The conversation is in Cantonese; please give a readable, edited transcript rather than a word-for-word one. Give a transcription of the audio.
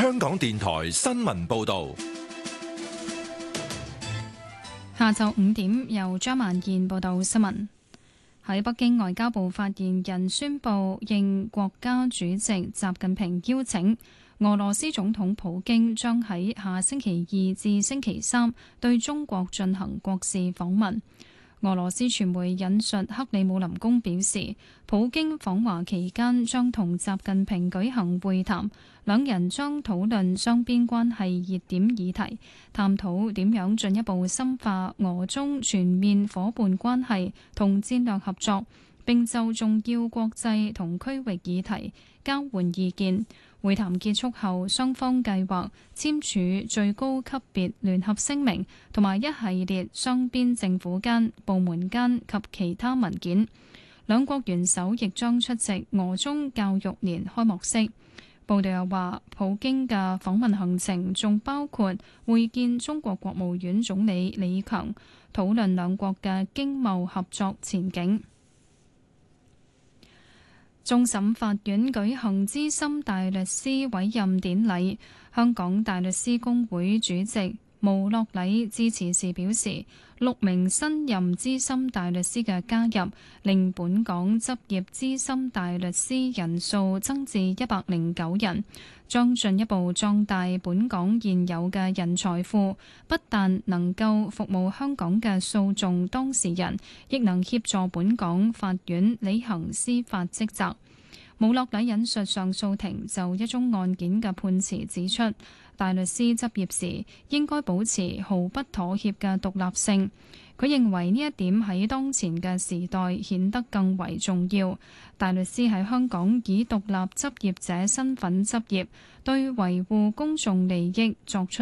香港電台新聞報道。 下晝5點，由張萬燕報道新聞。喺北京，外交部發言人宣布，應國家主席習近平邀請，俄羅斯總統普京將喺下星期2至星期3對中國進行國事訪問。俄羅斯傳媒引述克里姆林宮表示，普京訪華期間將同習近平舉行會談，兩人將討論雙邊關係熱點議題，探討點樣進一步深化俄中全面夥伴關係同戰略合作，並就重要國際同區域議題交換意見。會談結束後，雙方計劃簽署最高級別聯合聲明同埋一系列雙邊政府間、部門間及其他文件。兩國元首亦將出席俄中教育年開幕式。報道又話，普京嘅訪問行程仲包括會見中國國務院總理李強，討論兩國嘅經貿合作前景。終審法院舉行資深大律師委任典禮，香港大律師公會主席毛樂禮致辭時表示，6名新任資深大律師嘅加入，令本港執業資深大律師人數增至109人，將進一步壯大本港現有嘅人才庫，不但能夠服務香港嘅訴訟當事人，亦能協助本港法院履行司法職責。毛樂禮引述上訴庭就一宗案件嘅判詞指出，大律師執業時應該保持毫不妥協嘅獨立性。佢認為呢一點喺當前嘅時代顯得更為重要。大律師喺香港以獨立執業者身份執業，對維護公眾利益作出